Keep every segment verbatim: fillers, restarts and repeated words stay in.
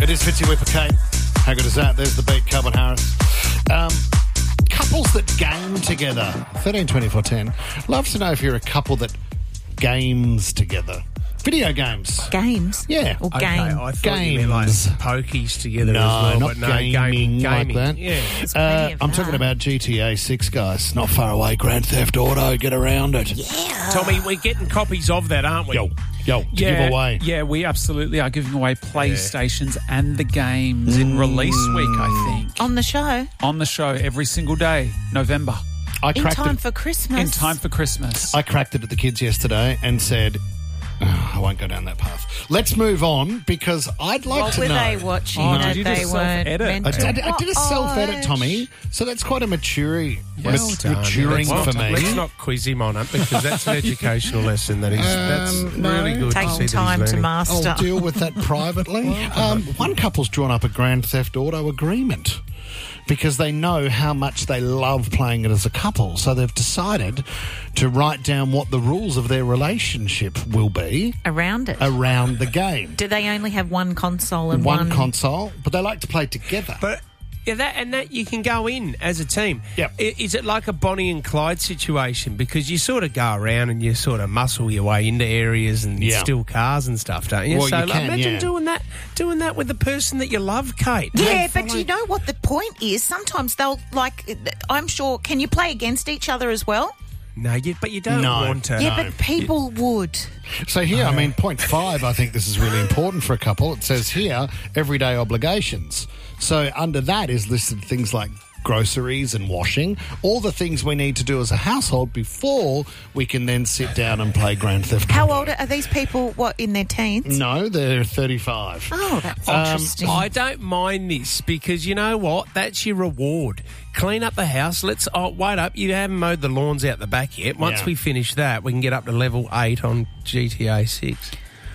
It is Fitzy Whipper Kate. How good is that? There's the beat, Calvin Harris. Um, couples that game together. thirteen twenty-four ten. Love to know if you're a couple that games together. Video games. Games? Yeah. Or Okay, game? I thought Games. you meant like pokies together No, as well. not but no, gaming, gaming, like gaming. that. Yeah. There's Uh, plenty of I'm that. talking about G T A six, guys. Not far away. Grand Theft Auto. Get around it. Yeah. Tommy, we're getting copies of that, aren't we? Yo, yo, to yeah, give away. Yeah, we absolutely are giving away PlayStations and the games in release week, I think. On the show? On the show every single day, November. I In cracked time it. for Christmas? In time for Christmas. I cracked it at the kids yesterday and said, oh, I won't go down that path. Let's move on because I'd like What to were know. they watching Oh, that did you they just weren't self-edit? meant I, to I, I did a self-edit, watch? Tommy, so that's quite a maturing, Well mat- done. maturing Well for done. me. Let's not quiz him on it because that's an educational lesson. That is, that's Um, no. really good. to see Taking that he's time to learning. master. I'll deal with that privately. um, one couple's drawn up a Grand Theft Auto agreement because they know how much they love playing it as a couple. So they've decided to write down what the rules of their relationship will be Around it. around the game. Do they only have one console and One one... console, but they like to play together. But yeah, that and that you can go in as a team. Yep. I- Is it like a Bonnie and Clyde situation? Because you sort of go around and you sort of muscle your way into areas and Yeah. steal cars and stuff, don't you? Well, so you like, can, imagine yeah. doing that, doing that with the person that you love, Kate. Yeah, They but follow- you know what the point is? Sometimes they'll, like, I'm sure, can you play against each other as well? no, you, but you don't No. want to. Yeah, but people would. So here, I mean, point five, I think this is really important for a couple. It says here, everyday obligations. So under that is listed things like groceries and washing, all the things we need to do as a household before we can then sit down and play Grand Theft Auto. How old are these people, what, in their teens? No, they're thirty-five. Oh, that's Um, interesting. I don't mind this because you know what? That's your reward. Clean up the house. Let's oh, wait up. You haven't mowed the lawns out the back yet. Once Yeah. we finish that, we can get up to level eight on G T A six.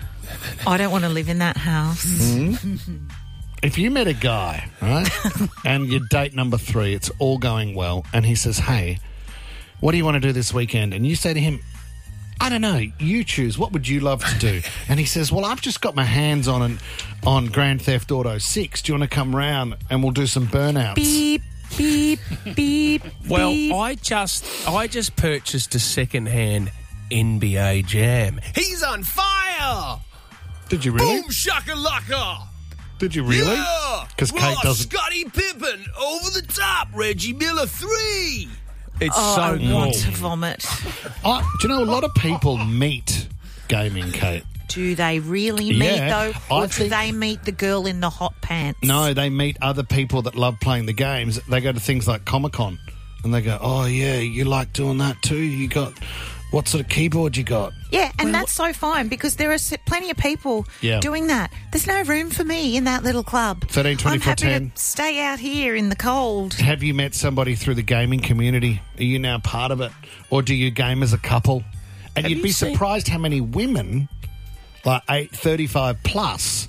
I don't want to live in that house. Mm-hmm. If you met a guy, right, and you're date number three, it's all going well, and he says, hey, what do you want to do this weekend? And you say to him, I don't know, you choose. What would you love to do? And he says, well, I've just got my hands on an, on Grand Theft Auto six. Do you want to come round and we'll do some burnouts? Beep, beep, beep, Well, beep. I just I just purchased a second-hand N B A Jam. He's on fire! Did you really? Boom shakalaka! Did you really? Yeah! Because Kate Ross, doesn't. Scottie Pippen, over the top, Reggie Miller three. It's oh, so I cool. want to vomit. Oh, do you know a lot of people meet gaming, Kate? Do they really meet, Yeah, though? I Or do think- they meet the girl in the hot pants? No, they meet other people that love playing the games. They go to things like Comic-Con and they go, oh, yeah, you like doing that too? You got, what sort of keyboard you got? Yeah, and that's so fine because there are s- plenty of people Yeah. doing that. There's no room for me in that little club. thirteen I'm twenty-four happy ten. to stay out here in the cold. Have you met somebody through the gaming community? Are you now part of it? Or do you game as a couple? And Have you'd you be seen- surprised how many women, like eight, thirty-five plus,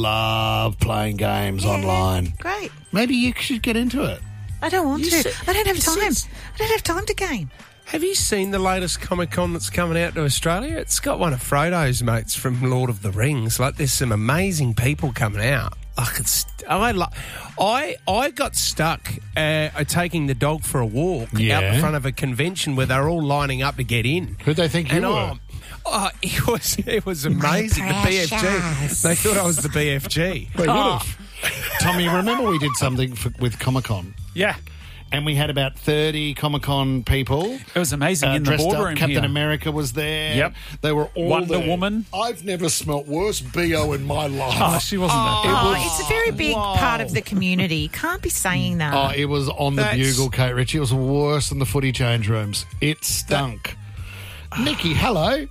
love playing games online. Great. Maybe you should get into it. I don't want You to. said- I don't have you time. said- I don't have time to game. Have you seen the latest Comic Con that's coming out to Australia? It's got one of Frodo's mates from Lord of the Rings. Like, there's some amazing people coming out. Like, it's I lo- I I got stuck uh, taking the dog for a walk Yeah. out the front of a convention where they're all lining up to get in. Who'd they think you And were? oh, oh, it was it was amazing. The B F G. precious. They thought I was the B F G. They would Oh. have. Tommy, remember we did something for, with Comic-Con? Yeah. And we had about thirty Comic-Con people. It was amazing Uh, in the dressed boardroom up. Captain here. America was there. Yep. They were all Wonder there. Woman. I've never smelt worse B O in my life. Oh, she wasn't that bad. Oh, it's a very big part of the community. Can't be saying that. Oh, it was on the That's- bugle, Kate Ritchie. It was worse than the footy change rooms. It stunk. Nikki, hello. Hello,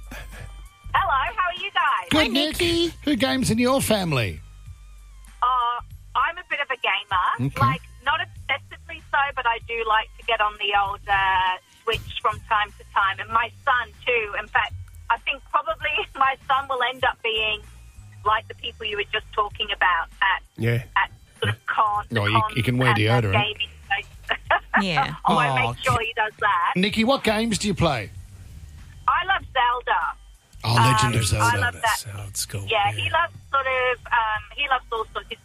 how are you guys? Good, Hi, Nikki. Who games in your family? Uh, I'm a bit of a gamer. Okay. Like, not excessively so, but I do like to get on the old uh, Switch from time to time. And my son, too. In fact, I think probably my son will end up being like the people you were just talking about at Yeah. at sort of con. Oh, you- cons you can wear and, uh, deodorant. gaming. Yeah. I want to Oh, make sure he does that. Nikki, what games do you play? I love Zelda. Oh, Legend Um, of Zelda. I love that. That's old school. Yeah, he loves sort of, um, he loves all sorts. He's got a P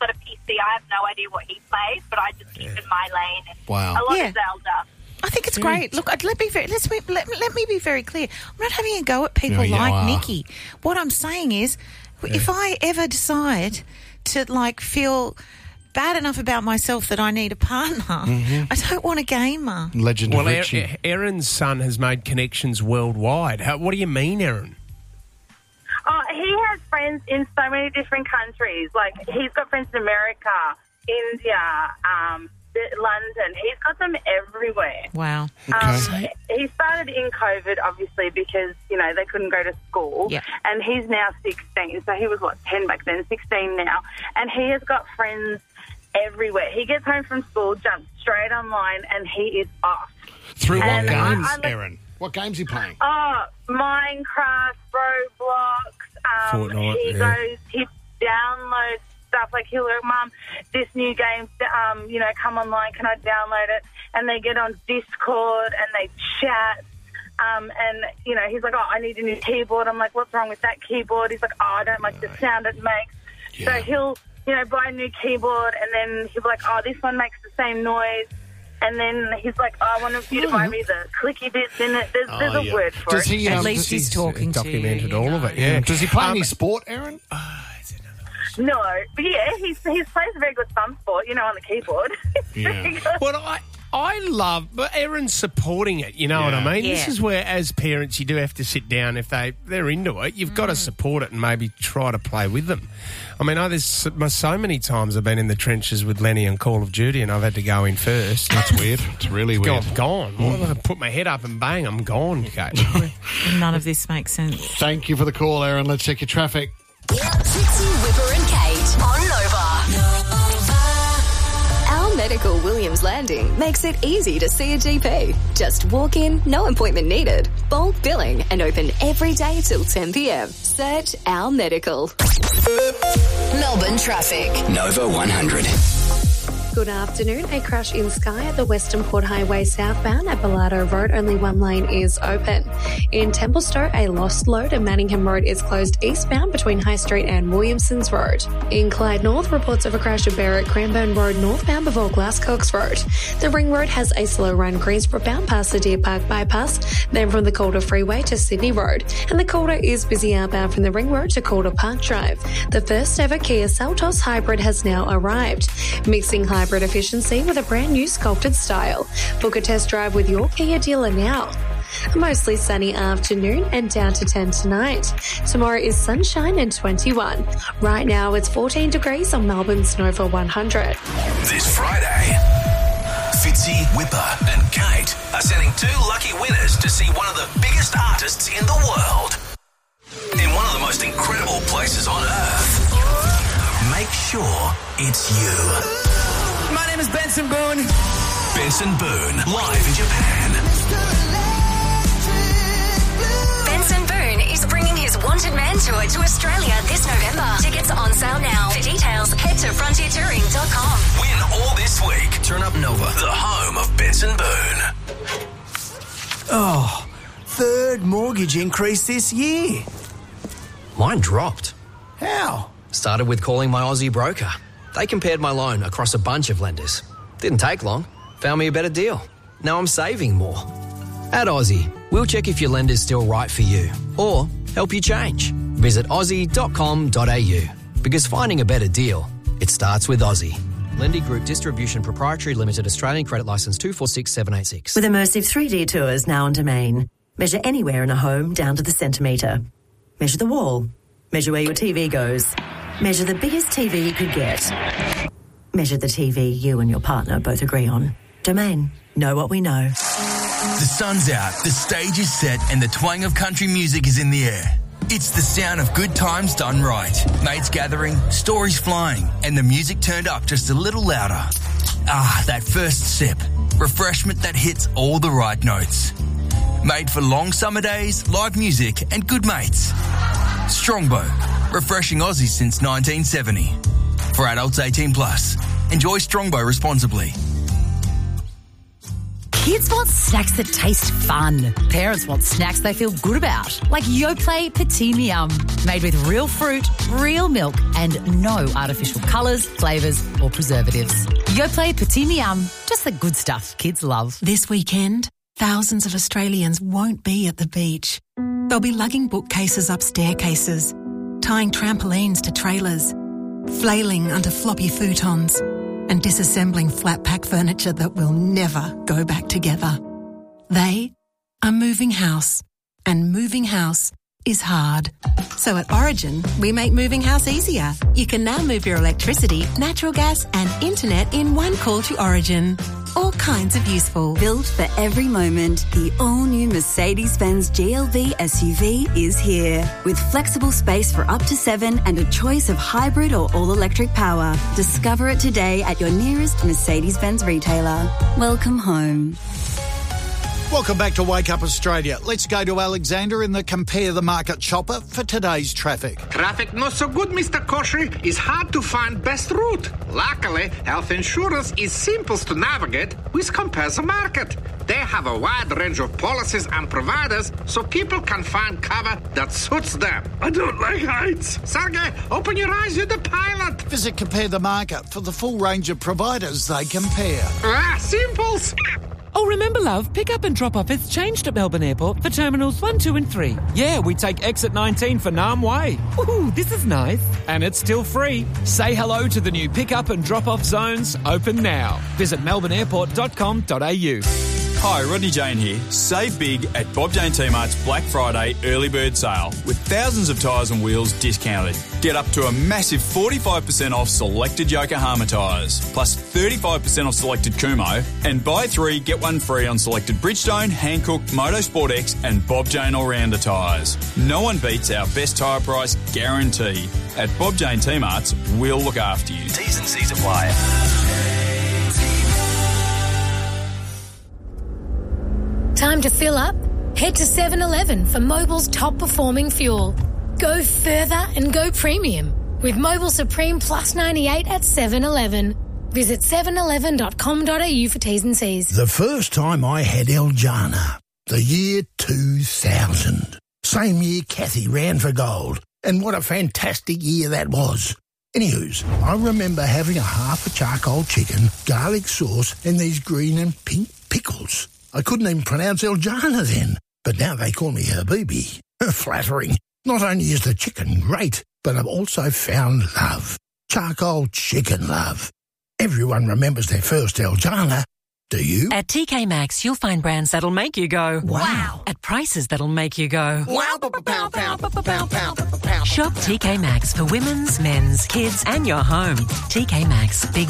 obviously I have no idea what he plays, but I just keep in my lane. And Wow. a lot Yeah. of Zelda. I think it's great. Look, I'd- let me be very, let's be, let, let me be very clear. I'm not having a go at people No, you like are. Nikki. What I'm saying is, if I ever decide to like feel bad enough about myself that I need a partner, Mm-hmm. I don't want a gamer. Legend Well, of Er- Richie. Er- Erin's son has made connections worldwide. How, what do you mean, Erin? Oh, he has friends in so many different countries. Like, he's got friends in America, India, um, London. He's got them everywhere. Wow. Um, he started in COVID, obviously, because, you know, they couldn't go to school. Yeah. And he's now sixteen. So he was, what, ten back then, sixteen now. And he has got friends everywhere. He gets home from school, jumps straight online, and he is off. Through what and I- games, I'm a- Erin? What games are you playing? Oh, Minecraft, Roblox. Um, Fortnite, he yeah. goes, he downloads stuff. Like, he'll go, Mum, this new game, um, you know, come online. Can I download it? And they get on Discord and they chat. Um, and, you know, he's like, oh, I need a new keyboard. I'm like, what's wrong with that keyboard? He's like, oh, I don't like the sound it makes. Yeah. So he'll, you know, buy a new keyboard and then he'll be like, oh, this one makes the same noise. And then he's like, oh, I want you to buy me the clicky bits in it. There's, there's Oh, a yeah. word for Does it. he, At um, least does he's he- talking to you, documented you all know. of it, yeah. Does he play Um, any sport, Erin? No, but yeah, he's, he plays a very good thumb sport, you know, on the keyboard. Yeah. Very good. Well, I I love, but Erin's supporting it. You know what I Yeah. mean? This Yeah. is where, as parents, you do have to sit down if they they're into it. You've got to support it and maybe try to play with them. I mean, I, there's so so many times I've been in the trenches with Lenny on Call of Duty, and I've had to go in first. That's weird. It's really Go, weird. I'm gone. Well, I put my head up and bang, I'm gone, Kate. None of this makes sense. Thank you for the call, Erin. Let's check your traffic. Trixie, Whipper and Kate on Nova. Our Medical Williams Landing makes it easy to see a G P. Just walk in, no appointment needed. Bulk billing and open every day till ten p.m. Search Our Medical. Melbourne traffic. Nova one hundred. Good afternoon. A crash in Skye at the Western Port Highway southbound at Bellardo Road. Only one lane is open. In Templestowe, a lost load at Manningham Road is closed eastbound between High Street and Williamson's Road. In Clyde North, reports of a crash at Berwick Cranbourne Road northbound before Glasscox Road. The Ring Road has a slow run Greensboro bound past the Deer Park bypass, then from the Calder Freeway to Sydney Road. And the Calder is busy outbound from the Ring Road to Calder Park Drive. The first ever Kia Seltos Hybrid has now arrived, mixing hybrid efficiency with a brand new sculpted style. Book a test drive with your Kia dealer now. A mostly sunny afternoon and down to ten tonight. Tomorrow is sunshine and twenty-one. Right now it's fourteen degrees on Melbourne's Nova one hundred. This Friday, Fitzy, Whipper and Kate are sending two lucky winners to see one of the biggest artists in the world in one of the most incredible places on earth. Make sure it's you. My name is Benson Boone. Benson Boone, live in Japan. Benson Boone is bringing his Wanted Man tour to Australia this November. Tickets are on sale now. For details, head to frontier touring dot com. Win all this week. Turn up Nova, the home of Benson Boone. Oh, third mortgage increase this year. Mine dropped. How? Started with calling my Aussie broker. They compared my loan across a bunch of lenders. Didn't take long. Found me a better deal. Now I'm saving more. At Aussie, we'll check if your lender's still right for you or help you change. Visit aussie dot com dot a u because finding a better deal, it starts with Aussie. Lendy Group Distribution Proprietary Limited, Australian Credit Licence two four six seven eight six. With immersive three D tours now on Domain. Measure anywhere in a home down to the centimetre. Measure the wall. Measure where your T V goes. Measure the biggest T V you could get. Measure the T V you and your partner both agree on. Domain. Know what we know. The sun's out, the stage is set, and the twang of country music is in the air. It's the sound of good times done right. Mates gathering, stories flying, and the music turned up just a little louder. Ah, that first sip. Refreshment that hits all the right notes. Made for long summer days, live music, and good mates. Strongbow. Refreshing Aussie since nineteen seventy. For adults eighteen plus. Enjoy Strongbow responsibly. Kids want snacks that taste fun. Parents want snacks they feel good about, like Yoplait Petit Miam, made with real fruit, real milk, and no artificial colours, flavours or preservatives. Yoplait Petit Miam, just the good stuff kids love. This weekend, thousands of Australians won't be at the beach. They'll be lugging bookcases up staircases, tying trampolines to trailers, flailing under floppy futons, and disassembling flat-pack furniture that will never go back together. They are moving house, and moving house is hard. So at Origin, we make moving house easier. You can now move your electricity, natural gas and internet in one call to Origin. All kinds of useful. Built for every moment, the all-new Mercedes-Benz G L B S U V is here. With flexible space for up to seven and a choice of hybrid or all-electric power. Discover it today at your nearest Mercedes-Benz retailer. Welcome home. Welcome back to Wake Up Australia. Let's go to Alexander in the Compare the Market Chopper for today's traffic. Traffic not so good, Mister Koshy. It's hard to find best route. Luckily, health insurance is simple to navigate with Compare the Market. They have a wide range of policies and providers so people can find cover that suits them. I don't like heights. Sergey, open your eyes, you're the pilot. Visit Compare the Market for the full range of providers they compare. Ah, simples. Oh, remember, love, pick up and drop off has changed at Melbourne Airport for Terminals one, two and three. Yeah, we take exit nineteen for Nam Way. Ooh, this is nice. And it's still free. Say hello to the new pick up and drop off zones, open now. Visit melbourne airport dot com dot a u. Hi, Rodney Jane here. Save big at Bob Jane T-Mart's Black Friday early bird sale with thousands of tyres and wheels discounted. Get up to a massive forty-five percent off selected Yokohama tyres, plus thirty-five percent off selected Kumo, and buy three, get one free on selected Bridgestone, Hankook, Motorsport X and Bob Jane All-Rounder tyres. No one beats our best tyre price guarantee. At Bob Jane T-Mart's, we'll look after you. T's and C's apply. Time to fill up? Head to seven eleven for Mobil's top performing fuel. Go further and go premium with Mobil Supreme Plus ninety-eight at seven eleven. Visit seven eleven dot com dot a u for T's and C's. The first time I had El Jana, the year two thousand. Same year Kathy ran for gold. And what a fantastic year that was. Anywho's, I remember having a half a charcoal chicken, garlic sauce and these green and pink pickles. I couldn't even pronounce El Jana then, but now they call me Habibi. Flattering. Not only is the chicken great, but I've also found love. Charcoal chicken love. Everyone remembers their first El Jana. Do you? At T K Maxx, you'll find brands that'll make you go, wow, at prices that'll make you go, wow. Shop T K Maxx for women's, men's, kids and your home. T K Maxx, big